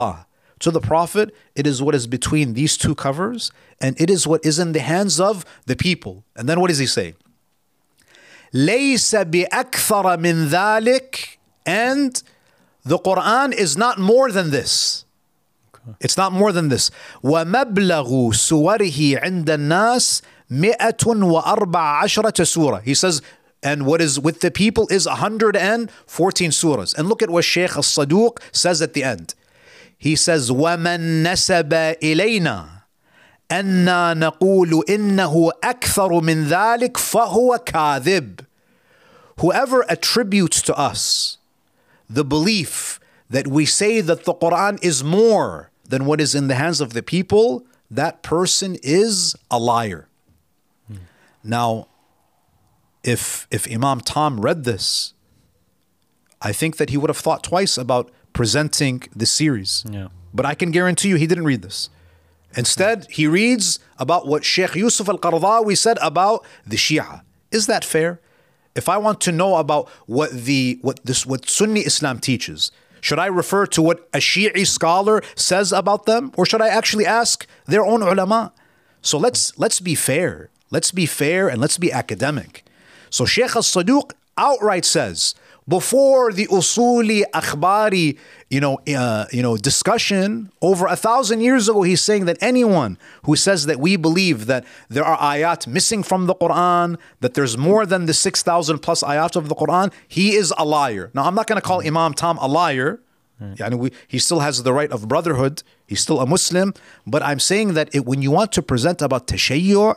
To the Prophet, it is what is between these two covers, and it is what is in the hands of the people. And then what does he say? لَيْسَ بِأَكْثَرَ مِنْ ذَلِكَ, and the Quran is not more than this. It's not more than this. وَمَبْلَغُ سُوَرِهِ عِنْدَ النَّاسِ 114 surah. He says, and what is with the people is 114 surahs. And look at what Shaykh al-Saduq says at the end. He says, وَمَنْ نَسَبَ إِلَيْنَا أَنَّا نَقُولُ إِنَّهُ أَكْثَرُ مِنْ ذَلِكَ فَهُوَ كَاذِبٌ. Whoever attributes to us the belief that we say that the Quran is more than what is in the hands of the people, that person is a liar. Now, if Imam Tom read this, I think that he would have thought twice about presenting this series. Yeah. But I can guarantee you he didn't read this. Instead, he reads about what Sheikh Yusuf al-Qaradawi said about the Shia. Is that fair? If I want to know about what Sunni Islam teaches, should I refer to what a Shi'i scholar says about them, or should I actually ask their own ulama? So let's be fair. Let's be fair and let's be academic. So Shaykh al-Saduq outright says, before the usuli akhbari, discussion over 1,000 years ago, he's saying that anyone who says that we believe that there are ayat missing from the Quran, that there's more than the 6,000 plus ayat of the Quran, he is a liar. Now, I'm not going to call Imam Tom a liar. He still has the right of brotherhood. He's still a Muslim. But I'm saying that when you want to present about tashayyu',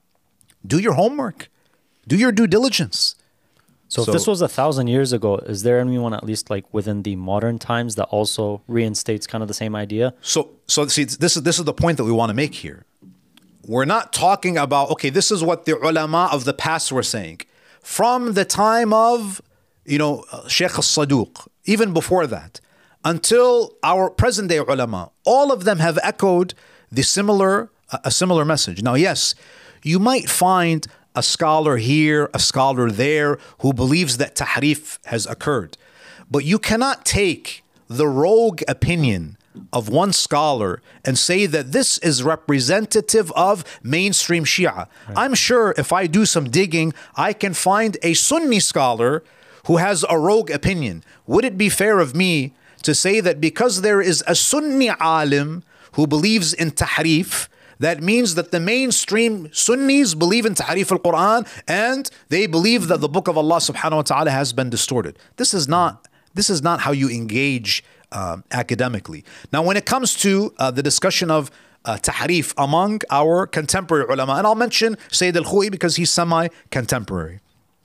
do your homework. Do your due diligence. So if this was 1,000 years ago, is there anyone at least like within the modern times that also reinstates kind of the same idea? So see, this is the point that we want to make here. We're not talking about, okay, this is what the ulama of the past were saying. From the time of, Shaykh al-Saduq, even before that, until our present day ulama, all of them have echoed a similar message. Now, yes, you might find a scholar here, a scholar there, who believes that tahrif has occurred. But you cannot take the rogue opinion of one scholar and say that this is representative of mainstream Shia. Right. I'm sure if I do some digging, I can find a Sunni scholar who has a rogue opinion. Would it be fair of me to say that because there is a Sunni alim who believes in tahrif, that means that the mainstream Sunnis believe in tahrif al-Quran and they believe that the book of Allah subhanahu wa ta'ala has been distorted? This is not how you engage academically. Now, when it comes to the discussion of tahrif among our contemporary ulama, and I'll mention Sayyid al-Khou'i because he's semi-contemporary.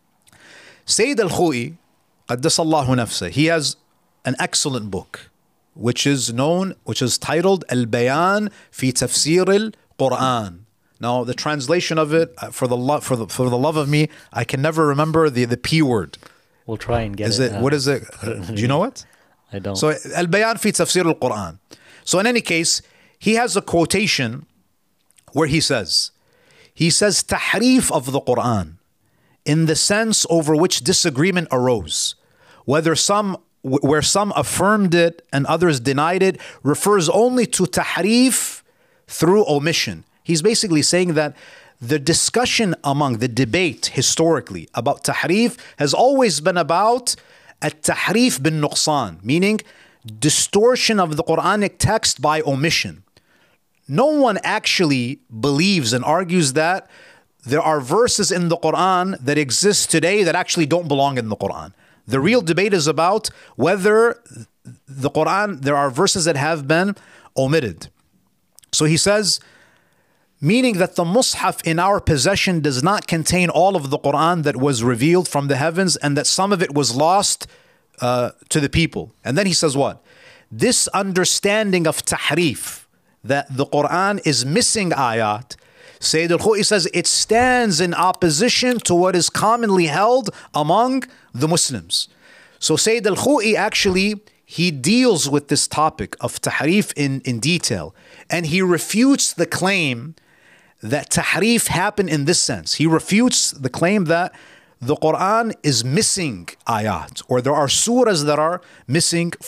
Sayyid al-Khou'i, qaddasallahu nafsah, he has an excellent book which is titled Al-Bayan fi Tafsir al-Quran. Now, the translation of it, for the love of me, I can never remember the P word. We'll try and get it. What is it? Do you know it? I don't. So, Al-Bayan fi Tafsir al-Quran. So, in any case, he has a quotation where he says, tahrif of the Quran, in the sense over which disagreement arose, where some affirmed it and others denied it, refers only to tahrif through omission. He's basically saying that the discussion the debate historically about tahrif has always been about at-tahrif bin nuqsan, meaning distortion of the Quranic text by omission. No one actually believes and argues that there are verses in the Quran that exist today that actually don't belong in the Quran. The real debate is about whether the Quran, there are verses that have been omitted. So he says, meaning that the Mus'haf in our possession does not contain all of the Quran that was revealed from the heavens, and that some of it was lost to the people. And then he says what? This understanding of tahrif, that the Quran is missing ayat, Sayyid al-Khou'i says it stands in opposition to what is commonly held among the Muslims. So Sayyid al-Khou'i actually, he deals with this topic of tahrif in detail, and he refutes the claim that tahrif happened in this sense. He refutes the claim that the Quran is missing ayat, or there are surahs that are missing